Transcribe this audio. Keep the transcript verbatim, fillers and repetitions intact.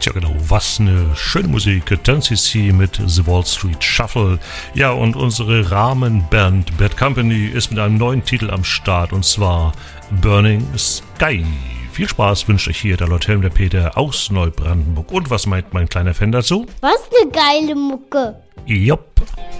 Tja genau, was eine schöne Musik. ten C C mit The Wall Street Shuffle. Ja, und unsere Rahmenband Bad Company ist mit einem neuen Titel am Start, und zwar Burning Sky. Viel Spaß wünscht euch hier der Lord Helm, der Peter aus Neubrandenburg. Und was meint mein kleiner Fan dazu? Was eine geile Mucke. Jopp.